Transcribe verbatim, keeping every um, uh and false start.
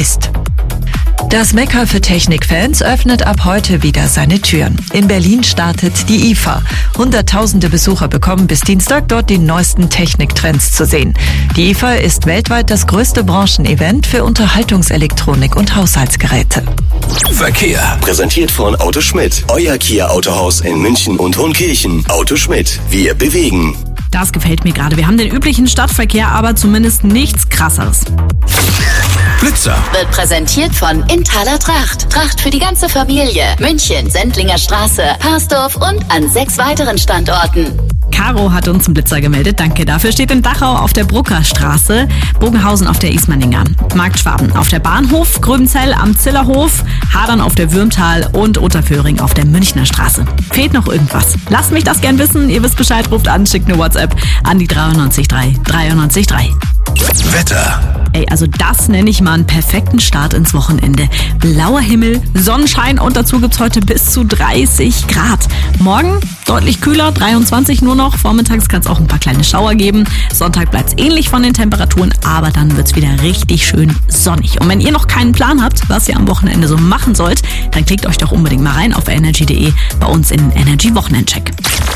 ist. Das Mekka für Technikfans öffnet ab heute wieder seine Türen. In Berlin startet die I F A. Hunderttausende Besucher bekommen bis Dienstag dort die neuesten Techniktrends zu sehen. Die I F A ist weltweit das größte Branchenevent für Unterhaltungselektronik und Haushaltsgeräte. Verkehr, präsentiert von Auto Schmidt. Euer Kia Autohaus in München und Hohenkirchen. Auto Schmidt, wir bewegen. Das gefällt mir gerade. Wir haben den üblichen Stadtverkehr, aber zumindest nichts Krasseres. Blitzer wird präsentiert von Inthaler Tracht. Tracht für die ganze Familie. München, Sendlinger Straße, Parsdorf und an sechs weiteren Standorten. Caro hat uns einen Blitzer gemeldet, danke dafür. Steht in Dachau auf der Bruckerstraße, Bogenhausen auf der Ismaninger, Marktschwaben auf der Bahnhof, Gröbenzell am Zillerhof, Hadern auf der Würmtal und Otterföhring auf der Münchner Straße. Fehlt noch irgendwas? Lasst mich das gern wissen. Ihr wisst Bescheid, ruft an, schickt eine WhatsApp an die dreiundneunzig drei dreiundneunzig drei. Wetter. Ey, also das nenne ich mal einen perfekten Start ins Wochenende. Blauer Himmel, Sonnenschein und dazu gibt's heute bis zu dreißig Grad. Morgen deutlich kühler, dreiundzwanzig nur noch. Vormittags kann es auch ein paar kleine Schauer geben. Sonntag bleibt's ähnlich von den Temperaturen, aber dann wird's wieder richtig schön sonnig. Und wenn ihr noch keinen Plan habt, was ihr am Wochenende so machen sollt, dann klickt euch doch unbedingt mal rein auf energy punkt de bei uns in Energy Wochenendcheck.